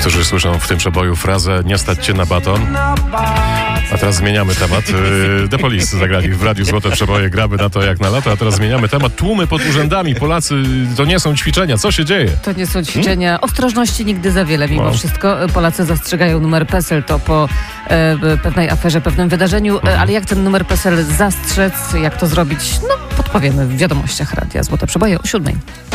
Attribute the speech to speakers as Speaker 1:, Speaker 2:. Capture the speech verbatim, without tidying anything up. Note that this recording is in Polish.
Speaker 1: Niektórzy słyszą w tym przeboju frazę nie stać cię na baton. A teraz zmieniamy temat. The Police zagrali w radiu Złote Przeboje, gramy na to jak na lato, a teraz zmieniamy temat. Tłumy pod urzędami. Polacy, to nie są ćwiczenia. Co się dzieje?
Speaker 2: To nie są ćwiczenia. Hmm? Ostrożności nigdy za wiele. Mimo
Speaker 1: no.
Speaker 2: wszystko Polacy zastrzegają numer PESEL. To po e, pewnej aferze, pewnym wydarzeniu. E, ale jak ten numer PESEL zastrzec, jak to zrobić, no podpowiemy w wiadomościach Radia Złote Przeboje o siódmej.